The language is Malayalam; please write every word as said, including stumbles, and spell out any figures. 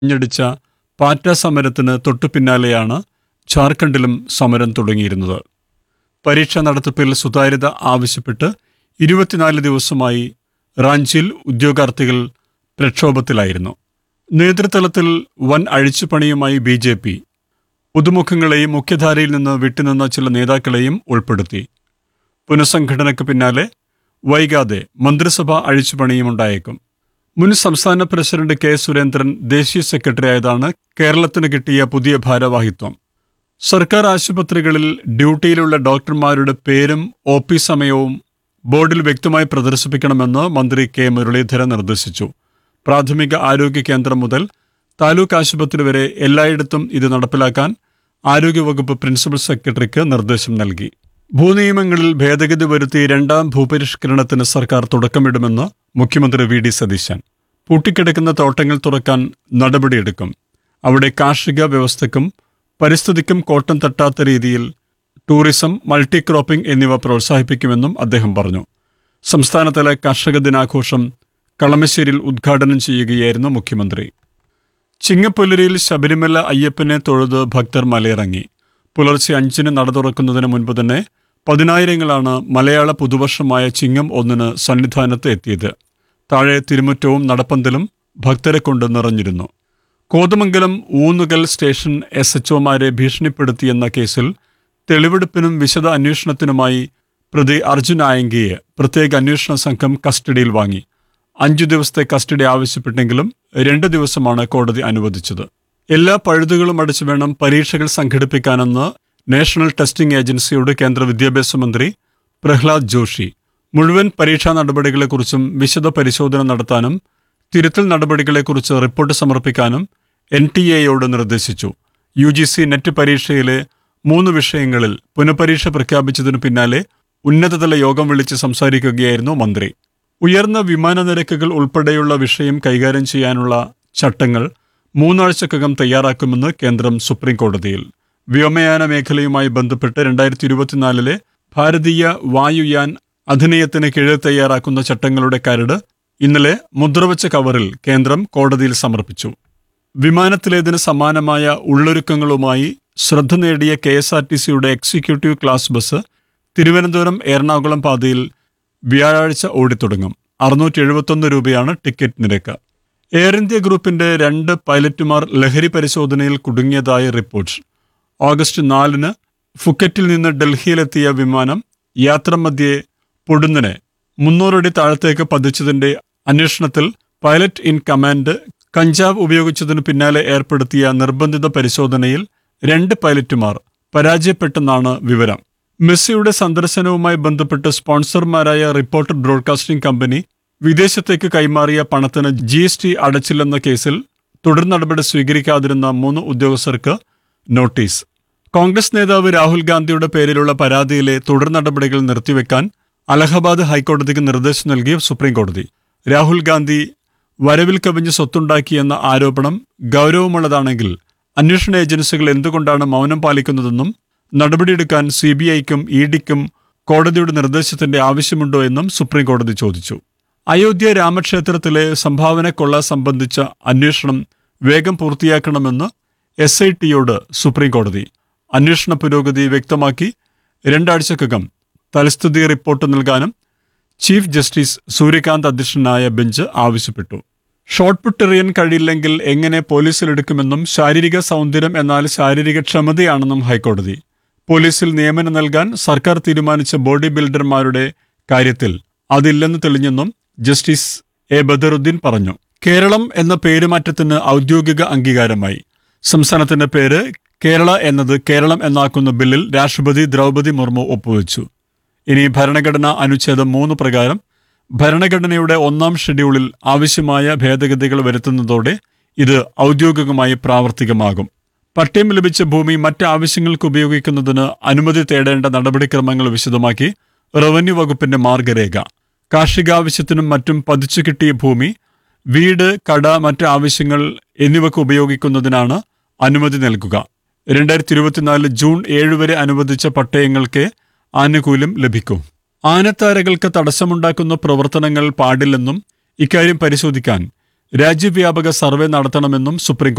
ഞടിച്ച പാറ്റ സമരത്തിന് തൊട്ടുപിന്നാലെയാണ് ജാർഖണ്ഡിലും സമരം തുടങ്ങിയിരുന്നത്. പരീക്ഷാ നടത്തിപ്പിൽ സുതാര്യത ആവശ്യപ്പെട്ട് ഇരുപത്തിനാല് ദിവസമായി റാഞ്ചിയിൽ ഉദ്യോഗാർത്ഥികൾ പ്രക്ഷോഭത്തിലായിരുന്നു. നേതൃതലത്തിൽ വൻ അഴിച്ചുപണിയുമായി ബി ജെ പി പുതുമുഖങ്ങളെയും മുഖ്യധാരയിൽ നിന്ന് വിട്ടുനിന്ന ചില നേതാക്കളെയും ഉൾപ്പെടുത്തി. പുനഃസംഘടനയ്ക്ക് പിന്നാലെ വൈകാതെ മന്ത്രിസഭ അഴിച്ചുപണിയും ഉണ്ടായേക്കും. മുൻ സംസ്ഥാന പ്രസിഡന്റ് കെ സുരേന്ദ്രൻ ദേശീയ സെക്രട്ടറി ആയതാണ് കേരളത്തിന് കിട്ടിയ പുതിയ ഭാരവാഹിത്വം. സർക്കാർ ആശുപത്രികളിൽ ഡ്യൂട്ടിയിലുള്ള ഡോക്ടർമാരുടെ പേരും ഒ പി സമയവും ബോർഡിൽ വ്യക്തമായി പ്രദർശിപ്പിക്കണമെന്ന് മന്ത്രി കെ മുരളീധരൻ നിർദ്ദേശിച്ചു. പ്രാഥമിക ആരോഗ്യ കേന്ദ്രം മുതൽ താലൂക്ക് ആശുപത്രി വരെ എല്ലായിടത്തും ഇത് നടപ്പിലാക്കാൻ ആരോഗ്യവകുപ്പ് പ്രിൻസിപ്പൽ സെക്രട്ടറിക്ക് നിർദ്ദേശം നൽകി. ഭൂനിയമങ്ങളിൽ ഭേദഗതി വരുത്തി രണ്ടാം ഭൂപരിഷ്കരണത്തിന് സർക്കാർ തുടക്കമിടുമെന്ന് മുഖ്യമന്ത്രി വി ഡി സതീശൻ. പൂട്ടിക്കിടക്കുന്ന തോട്ടങ്ങൾ തുറക്കാൻ നടപടിയെടുക്കും. അവിടെ കാർഷിക വ്യവസ്ഥയ്ക്കും പരിസ്ഥിതിക്കും കോട്ടം തട്ടാത്ത രീതിയിൽ ടൂറിസം, മൾട്ടി ക്രോപ്പിംഗ് എന്നിവ പ്രോത്സാഹിപ്പിക്കുമെന്നും അദ്ദേഹം പറഞ്ഞു. സംസ്ഥാനതല കർഷക ദിനാഘോഷം കളമശ്ശേരിയിൽ ഉദ്ഘാടനം ചെയ്യുകയായിരുന്നു മുഖ്യമന്ത്രി. ചിങ്ങപ്പുലരിയിൽ ശബരിമല അയ്യപ്പനെ തൊഴുത് ഭക്തർ മലയിറങ്ങി. പുലർച്ചെ അഞ്ചിന് നട തുറക്കുന്നതിന് മുൻപ് തന്നെ പതിനായിരങ്ങളാണ് മലയാള പുതുവർഷമായ ചിങ്ങം ഒന്നിന് സന്നിധാനത്ത് എത്തിയത്. താഴെ തിരുമുറ്റവും നടപ്പന്തലും ഭക്തരെ കൊണ്ട് നിറഞ്ഞിരുന്നു. Kothamangalam Oonnukal station S H ഒമാരെ ഭീഷണിപ്പെടുത്തിയെന്ന കേസിൽ തെളിവെടുപ്പിനും വിശദ അന്വേഷണത്തിനുമായി പ്രതി അർജുൻ ആയങ്കിയെ പ്രത്യേക അന്വേഷണ സംഘം കസ്റ്റഡിയിൽ വാങ്ങി. അഞ്ചു ദിവസത്തെ കസ്റ്റഡി ആവശ്യപ്പെട്ടെങ്കിലും രണ്ട് ദിവസമാണ് കോടതി അനുവദിച്ചത്. എല്ലാ പഴുതുകളും അടച്ചു വേണം പരീക്ഷകൾ സംഘടിപ്പിക്കാനെന്ന് നാഷണൽ ടെസ്റ്റിംഗ് ഏജൻസിയോട് കേന്ദ്ര വിദ്യാഭ്യാസ മന്ത്രി പ്രഹ്ലാദ് ജോഷി. മുഴുവൻ പരീക്ഷാ നടപടികളെക്കുറിച്ചും വിശദ പരിശോധന നടത്താനും തിരുത്തൽ നടപടികളെക്കുറിച്ച് റിപ്പോർട്ട് സമർപ്പിക്കാനും എൻ ടി എയോട് നിർദ്ദേശിച്ചു. യു ജി സി നെറ്റ് പരീക്ഷയിലെ മൂന്ന് വിഷയങ്ങളിൽ പുനഃപരീക്ഷ പ്രഖ്യാപിച്ചതിനു പിന്നാലെ ഉന്നതതല യോഗം വിളിച്ച് സംസാരിക്കുകയായിരുന്നു മന്ത്രി. ഉയർന്ന വിമാന നിരക്കുകൾ ഉൾപ്പെടെയുള്ള വിഷയം കൈകാര്യം ചെയ്യാനുള്ള ചട്ടങ്ങൾ മൂന്നാഴ്ചക്കകം തയ്യാറാക്കുമെന്ന് കേന്ദ്രം സുപ്രീം കോടതിയിൽ. വ്യോമയാന മേഖലയുമായി ബന്ധപ്പെട്ട് രണ്ടായിരത്തി ഇരുപത്തിനാലിലെ ഭാരതീയ വായുയാൻ അധിനിയത്തിന് കീഴിൽ തയ്യാറാക്കുന്ന ചട്ടങ്ങളുടെ കരട് ഇന്നലെ മുദ്രവച്ച കവറിൽ കേന്ദ്രം കോടതിയിൽ സമർപ്പിച്ചു. വിമാനത്തിലേതിന് സമാനമായ ഉള്ളൊരുക്കങ്ങളുമായി ശ്രദ്ധ നേടിയ കെ എസ് ആർ ടി സിയുടെ executive class bus Thiruvananthapuram Ernakulam പാതയിൽ വ്യാഴാഴ്ച ഓടിത്തുടങ്ങും. അറുന്നൂറ്റി എഴുപത്തൊന്ന് രൂപയാണ് ടിക്കറ്റ് നിരക്ക്. എയർ ഇന്ത്യ ഗ്രൂപ്പിന്റെ രണ്ട് പൈലറ്റുമാർ ലഹരി പരിശോധനയിൽ കുടുങ്ങിയതായി റിപ്പോർട്ട്. ഓഗസ്റ്റ് നാലിന് ഫുക്കറ്റിൽ നിന്ന് ഡൽഹിയിലെത്തിയ വിമാനം യാത്രാമധ്യേ പൊടുന്നനെ മുന്നൂറടി താഴത്തേക്ക് പതിച്ചതിന്റെ അന്വേഷണത്തിൽ പൈലറ്റ് ഇൻ കമാൻഡ് കഞ്ചാവ് ഉപയോഗിച്ചതിനു പിന്നാലെ ഏർപ്പെടുത്തിയ നിർബന്ധിത പരിശോധനയിൽ രണ്ട് പൈലറ്റുമാർ പരാജയപ്പെട്ടെന്നാണ് വിവരം. മെസ്സിയുടെ സന്ദർശനവുമായി ബന്ധപ്പെട്ട് സ്പോൺസർമാരായ റിപ്പോർട്ടർ ബ്രോഡ്കാസ്റ്റിംഗ് കമ്പനി വിദേശത്തേക്ക് കൈമാറിയ പണത്തിന് ജി എസ് ടി അടച്ചില്ലെന്ന കേസിൽ തുടർ നടപടി സ്വീകരിക്കാതിരുന്ന മൂന്ന് ഉദ്യോഗസ്ഥർക്ക് നോട്ടീസ്. കോൺഗ്രസ് നേതാവ് രാഹുൽ ഗാന്ധിയുടെ പേരിലുള്ള പരാതിയിലെ തുടർ നടപടികൾ നിർത്തിവെക്കാൻ അലഹബാദ് ഹൈക്കോടതിക്ക് നിർദ്ദേശം നൽകിയ സുപ്രീം കോടതി. രാഹുൽ ഗാന്ധി വരവിൽ കവിഞ്ഞ് സ്വത്തുണ്ടാക്കിയെന്ന ആരോപണം ഗൗരവമുള്ളതാണെങ്കിൽ അന്വേഷണ ഏജൻസികൾ എന്തുകൊണ്ടാണ് മൗനം പാലിക്കുന്നതെന്നും നടപടിയെടുക്കാൻ സി ബി ഐക്കും ഇ ഡിക്കും കോടതിയുടെ നിർദ്ദേശത്തിന്റെ ആവശ്യമുണ്ടോ എന്നും സുപ്രീം കോടതി ചോദിച്ചു. അയോധ്യ രാമക്ഷേത്രത്തിലെ സംഭാവന കൊള്ള സംബന്ധിച്ച അന്വേഷണം വേഗം പൂർത്തിയാക്കണമെന്ന് എസ് ഐ ടിയോട് സുപ്രീം കോടതി. അന്വേഷണ പുരോഗതി വ്യക്തമാക്കി രണ്ടാഴ്ചക്കകം തലസ്ഥിതി റിപ്പോർട്ട് നൽകാനും ചീഫ് ജസ്റ്റിസ് സൂര്യകാന്ത് അധ്യക്ഷനായ ബെഞ്ച് ആവശ്യപ്പെട്ടു. ഷോട്ട് പുട്ട് എറിയാൻ കഴിയില്ലെങ്കിൽ എങ്ങനെ പോലീസിലെടുക്കുമെന്നും ശാരീരിക സൗന്ദര്യം എന്നാൽ ശാരീരിക ക്ഷമതയാണെന്നും ഹൈക്കോടതി. പോലീസിൽ നിയമനം നൽകാൻ സർക്കാർ തീരുമാനിച്ച ബോഡി ബിൽഡർമാരുടെ കാര്യത്തിൽ അതില്ലെന്ന് തെളിഞ്ഞെന്നും ജസ്റ്റിസ് എ ബദറുദ്ദീൻ പറഞ്ഞു. കേരളം എന്ന പേരുമാറ്റത്തിന് ഔദ്യോഗിക അംഗീകാരമായി. സംസ്ഥാനത്തിന്റെ പേര് കേരള എന്നത് കേരളം എന്നാക്കുന്ന ബില്ലിൽ രാഷ്ട്രപതി ദ്രൗപദി മുർമു ഒപ്പുവെച്ചു. ഇനി ഭരണഘടനാ അനുച്ഛേദം മൂന്ന് പ്രകാരം ഭരണഘടനയുടെ ഒന്നാം ഷെഡ്യൂളിൽ ആവശ്യമായ ഭേദഗതികൾ വരുത്തുന്നതോടെ ഇത് ഔദ്യോഗികമായി പ്രാവർത്തികമാകും. പട്ടയം ലഭിച്ച ഭൂമി മറ്റ് ആവശ്യങ്ങൾക്ക് ഉപയോഗിക്കുന്നതിന് അനുമതി തേടേണ്ട നടപടിക്രമങ്ങൾ വിശദമാക്കി റവന്യൂ വകുപ്പിന്റെ മാർഗരേഖ. കാർഷികാവശ്യത്തിനും മറ്റും പതിച്ചു കിട്ടിയ ഭൂമി വീട്, കട, മറ്റ് ആവശ്യങ്ങൾ എന്നിവയ്ക്ക് ഉപയോഗിക്കുന്നതിനാണ് അനുമതി നൽകുക. രണ്ടായിരത്തി ഇരുപത്തിനാല് ജൂൺ ഏഴ് വരെ അനുവദിച്ച പട്ടയങ്ങൾക്ക് ആനുകൂല്യം ലഭിക്കും. ആനത്താരകൾക്ക് തടസ്സമുണ്ടാക്കുന്ന പ്രവർത്തനങ്ങൾ പാടില്ലെന്നും ഇക്കാര്യം പരിശോധിക്കാൻ രാജ്യവ്യാപക സർവേ നടത്തണമെന്നും സുപ്രീം